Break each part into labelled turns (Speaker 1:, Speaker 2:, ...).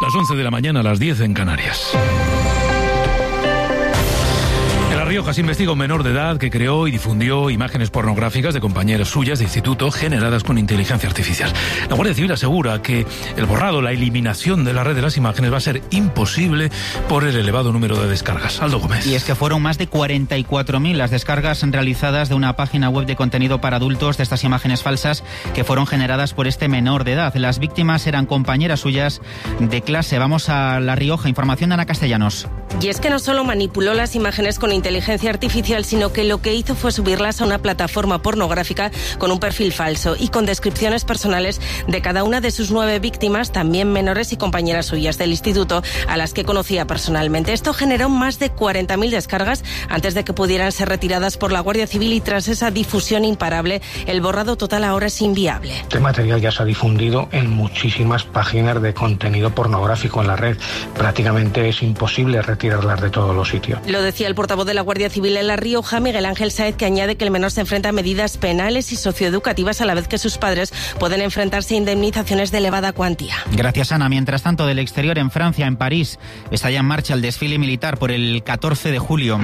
Speaker 1: Las 11 de la mañana, a las 10 en Canarias. En La Rioja se investiga un menor de edad que creó y difundió imágenes pornográficas de compañeras suyas de instituto generadas con inteligencia artificial. La Guardia Civil asegura que el borrado, la eliminación de la red de las imágenes va a ser imposible por el elevado número de descargas. Aldo Gómez.
Speaker 2: Y es que fueron más de 44.000 las descargas realizadas de una página web de contenido para adultos de estas imágenes falsas que fueron generadas por este menor de edad. Las víctimas eran compañeras suyas de clase. Vamos a La Rioja. Información de Ana Castellanos.
Speaker 3: Y es que no solo manipuló las imágenes con inteligencia artificial, sino que lo que hizo fue subirlas a una plataforma pornográfica con un perfil falso y con descripciones personales de cada una de sus 9 víctimas, también menores y compañeras suyas del instituto, a las que conocía personalmente. Esto generó más de 40.000 descargas antes de que pudieran ser retiradas por la Guardia Civil, y tras esa difusión imparable, el borrado total ahora es inviable.
Speaker 4: Este material ya se ha difundido en muchísimas páginas de contenido pornográfico en la red. Prácticamente es imposible retirarlas de todos los sitios.
Speaker 3: Lo decía el portavoz de la Guardia Civil en La Rioja, Miguel Ángel Sáez, que añade que el menor se enfrenta a medidas penales y socioeducativas a la vez que sus padres pueden enfrentarse a indemnizaciones de elevada cuantía.
Speaker 2: Gracias, Ana. Mientras tanto, del exterior, en Francia, en París, está ya en marcha el desfile militar por el 14 de julio.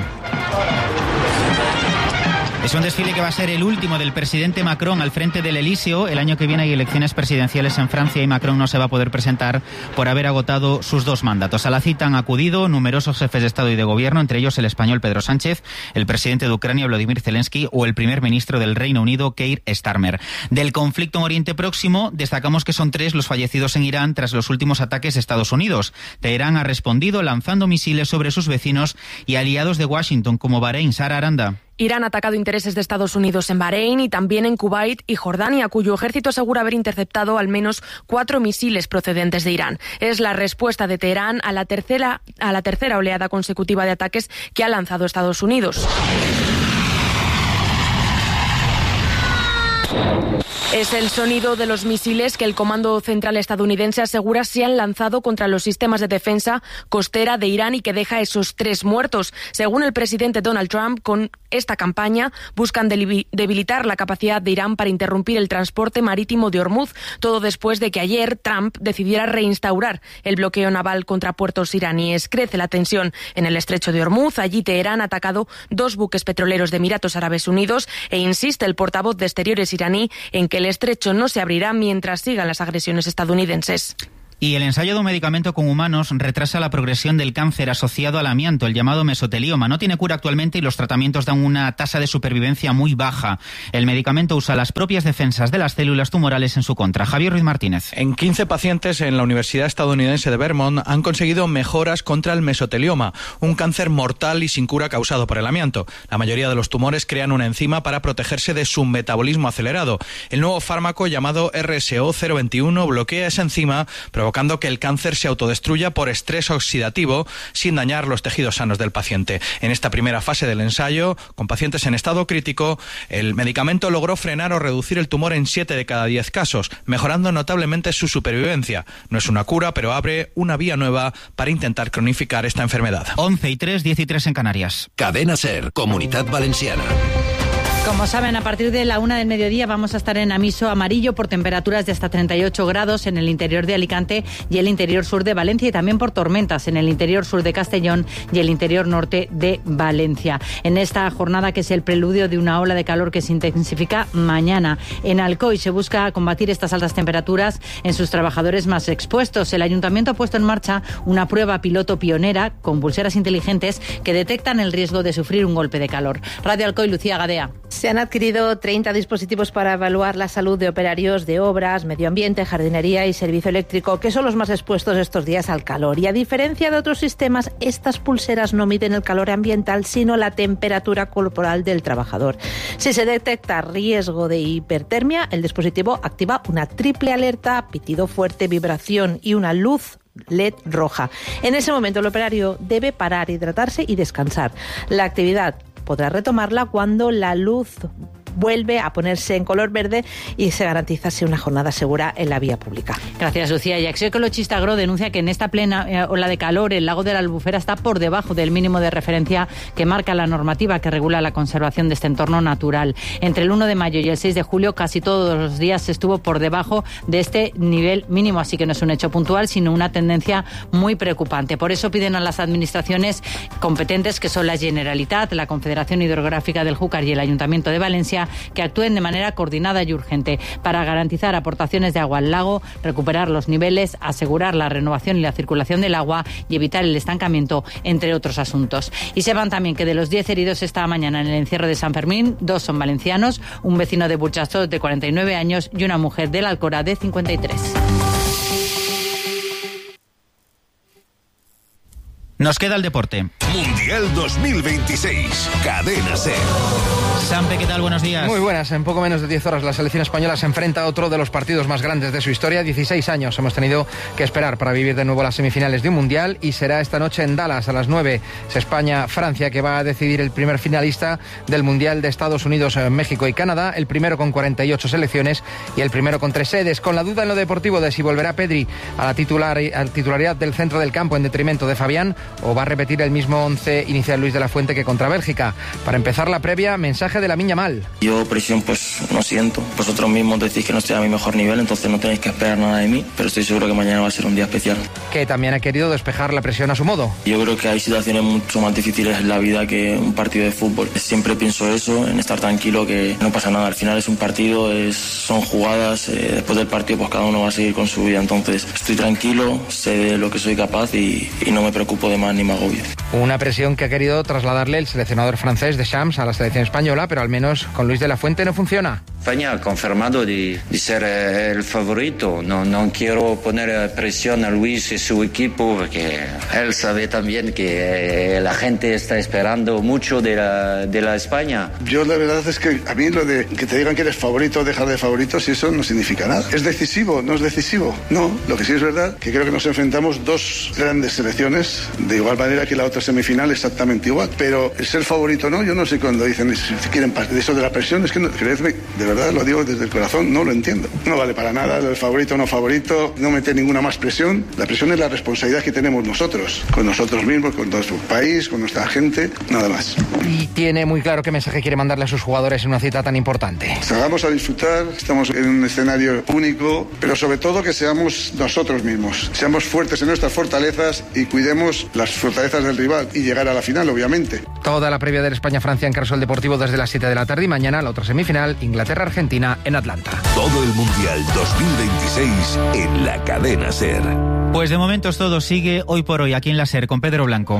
Speaker 2: Es un desfile que va a ser el último del presidente Macron al frente del Elíseo. El año que viene hay elecciones presidenciales en Francia y Macron no se va a poder presentar por haber agotado sus 2 mandatos. A la cita han acudido numerosos jefes de Estado y de Gobierno, entre ellos el español Pedro Sánchez, el presidente de Ucrania Volodymyr Zelensky o el primer ministro del Reino Unido Keir Starmer. Del conflicto en Oriente Próximo destacamos que son 3 los fallecidos en Irán tras los últimos ataques de Estados Unidos. Teherán ha respondido lanzando misiles sobre sus vecinos y aliados de Washington como Bahrein. Sara Aranda.
Speaker 5: Irán ha atacado intereses de Estados Unidos en Bahrein y también en Kuwait y Jordania, cuyo ejército asegura haber interceptado al menos 4 misiles procedentes de Irán. Es la respuesta de Teherán a la tercera oleada consecutiva de ataques que ha lanzado Estados Unidos. Es el sonido de los misiles que el Comando Central estadounidense asegura se han lanzado contra los sistemas de defensa costera de Irán y que deja esos 3 muertos. Según el presidente Donald Trump, con esta campaña buscan debilitar la capacidad de Irán para interrumpir el transporte marítimo de Hormuz, todo después de que ayer Trump decidiera reinstaurar el bloqueo naval contra puertos iraníes. Crece la tensión en el estrecho de Hormuz. Allí Teherán ha atacado 2 buques petroleros de Emiratos Árabes Unidos e insiste el portavoz de Exteriores iraní en que el estrecho no se abrirá mientras sigan las agresiones estadounidenses.
Speaker 2: Y el ensayo de un medicamento con humanos retrasa la progresión del cáncer asociado al amianto, el llamado mesotelioma. No tiene cura actualmente y los tratamientos dan una tasa de supervivencia muy baja. El medicamento usa las propias defensas de las células tumorales en su contra. Javier Ruiz Martínez.
Speaker 6: En 15 pacientes en la Universidad Estadounidense de Vermont han conseguido mejoras contra el mesotelioma, un cáncer mortal y sin cura causado por el amianto. La mayoría de los tumores crean una enzima para protegerse de su metabolismo acelerado. El nuevo fármaco llamado RSO-021 bloquea esa enzima, provocando que el cáncer se autodestruya por estrés oxidativo sin dañar los tejidos sanos del paciente. En esta primera fase del ensayo, con pacientes en estado crítico, el medicamento logró frenar o reducir el tumor en 7 de cada 10 casos, mejorando notablemente su supervivencia. No es una cura, pero abre una vía nueva para intentar cronificar esta enfermedad.
Speaker 2: 11:03, 10:03 en Canarias.
Speaker 7: Cadena SER, Comunitat Valenciana.
Speaker 8: Como saben, a partir de la 1 del mediodía vamos a estar en aviso amarillo por temperaturas de hasta 38 grados en el interior de Alicante y el interior sur de Valencia, y también por tormentas en el interior sur de Castellón y el interior norte de Valencia. En esta jornada, que es el preludio de una ola de calor que se intensifica mañana. En Alcoy se busca combatir estas altas temperaturas en sus trabajadores más expuestos. El Ayuntamiento ha puesto en marcha una prueba piloto pionera con pulseras inteligentes que detectan el riesgo de sufrir un golpe de calor. Radio Alcoy, Lucía Gadea.
Speaker 9: Se han adquirido 30 dispositivos para evaluar la salud de operarios de obras, medio ambiente, jardinería y servicio eléctrico, que son los más expuestos estos días al calor. Y a diferencia de otros sistemas, estas pulseras no miden el calor ambiental, sino la temperatura corporal del trabajador. Si se detecta riesgo de hipertermia, el dispositivo activa una triple alerta, pitido fuerte, vibración y una luz LED roja. En ese momento el operario debe parar, hidratarse y descansar. La actividad podrá retomarla cuando la luz vuelve a ponerse en color verde y se garantiza así una jornada segura en la vía pública.
Speaker 8: Gracias, Lucía. Y Acció Ecologista Agro denuncia que en esta plena ola de calor el lago de la Albufera está por debajo del mínimo de referencia que marca la normativa que regula la conservación de este entorno natural. Entre el 1 de mayo y el 6 de julio casi todos los días se estuvo por debajo de este nivel mínimo, así que no es un hecho puntual, sino una tendencia muy preocupante. Por eso piden a las administraciones competentes, que son la Generalitat, la Confederación Hidrográfica del Júcar y el Ayuntamiento de Valencia, que actúen de manera coordinada y urgente para garantizar aportaciones de agua al lago, recuperar los niveles, asegurar la renovación y la circulación del agua y evitar el estancamiento, entre otros asuntos. Y sepan también que de los 10 heridos esta mañana en el encierro de San Fermín, 2 son valencianos, un vecino de Burjasot de 49 años y una mujer del Alcora de 53.
Speaker 2: Nos queda el deporte.
Speaker 7: Mundial 2026. Cadena SER.
Speaker 2: Sampe, ¿qué tal? Buenos días.
Speaker 10: Muy buenas. En poco menos de 10 horas la selección española se enfrenta a otro de los partidos más grandes de su historia. 16 años hemos tenido que esperar para vivir de nuevo las semifinales de un Mundial y será esta noche en Dallas a las 9. Es España-Francia que va a decidir el primer finalista del Mundial de Estados Unidos, México y Canadá, el primero con 48 selecciones y el primero con 3 sedes. Con la duda en lo deportivo de si volverá Pedri a la titularidad del centro del campo en detrimento de Fabián o va a repetir el mismo 11 inicial Luis de la Fuente que contra Bélgica. Para empezar la previa, mensaje de Lamine Yamal.
Speaker 11: Yo presión pues no siento. Vosotros mismos decís que no estoy a mi mejor nivel, entonces no tenéis que esperar nada de mí, pero estoy seguro que mañana va a ser un día especial.
Speaker 10: Que también ha querido despejar la presión a su modo.
Speaker 11: Yo creo que hay situaciones mucho más difíciles en la vida que un partido de fútbol. Siempre pienso eso, en estar tranquilo, que no pasa nada. Al final es un partido, son jugadas, después del partido pues cada uno va a seguir con su vida. Entonces estoy tranquilo, sé de lo que soy capaz y no me preocupo de más ni me agobio.
Speaker 10: Una presión que ha querido trasladarle el seleccionador francés Deschamps a la selección española, pero al menos con Luis de la Fuente no funciona.
Speaker 12: España ha confirmado de ser el favorito. No quiero poner presión a Luis y su equipo porque él sabe también que la gente está esperando mucho de la España.
Speaker 13: Yo la verdad es que a mí lo de que te digan que eres favorito o dejar de favorito, si eso no significa nada. ¿Es decisivo? ¿No es decisivo? No. Lo que sí es verdad que creo que nos enfrentamos dos grandes selecciones de igual manera que la otra semifinal exactamente igual. Pero el ser favorito no, yo no sé cuando dicen si quieren de eso de la presión, es que no, creedme, de verdad lo digo desde el corazón, no lo entiendo. No vale para nada el favorito o no favorito, no meter ninguna más presión. La presión es la responsabilidad que tenemos nosotros, con nosotros mismos, con nuestro país, con nuestra gente, nada más.
Speaker 10: Y tiene muy claro qué mensaje quiere mandarle a sus jugadores en una cita tan importante.
Speaker 13: Salgamos a disfrutar, estamos en un escenario único, pero sobre todo que seamos nosotros mismos, seamos fuertes en nuestras fortalezas y cuidemos las fortalezas del rival y llegar a la final, obviamente.
Speaker 10: Toda la previa del España-Francia en Carrusel Deportivo desde las 7 de la tarde y mañana la otra semifinal, Inglaterra-Argentina en Atlanta.
Speaker 7: Todo el Mundial 2026 en la cadena SER.
Speaker 2: Pues de momento todo sigue hoy por hoy aquí en la SER con Pedro Blanco.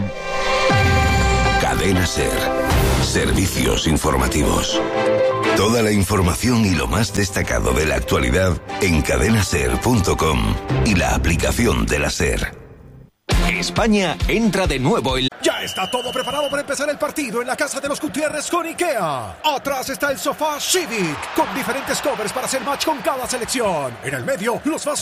Speaker 7: Cadena SER. Servicios informativos. Toda la información y lo más destacado de la actualidad en cadenaser.com y la aplicación de la SER. España entra de nuevo en...
Speaker 14: Ya está todo preparado para empezar el partido en la casa de los Gutiérrez con IKEA. Atrás está el sofá Civic con diferentes covers para hacer match con cada selección. En el medio, los vasos